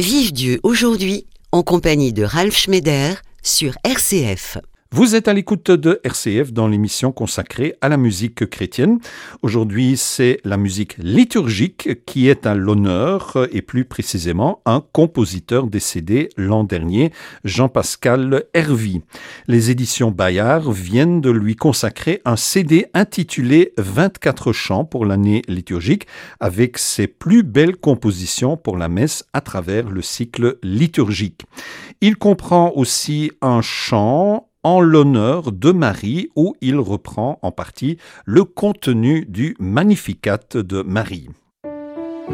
Vive Dieu aujourd'hui, en compagnie de Ralph Schneider sur RCF. Vous êtes à l'écoute de RCF dans l'émission consacrée à la musique chrétienne. Aujourd'hui, c'est la musique liturgique qui est à l'honneur et plus précisément un compositeur décédé l'an dernier, Jean-Pascal Hervy. Les éditions Bayard viennent de lui consacrer un CD intitulé 24 chants pour l'année liturgique avec ses plus belles compositions pour la messe à travers le cycle liturgique. Il comprend aussi un chant en l'honneur de Marie, où il reprend en partie le contenu du Magnificat de Marie.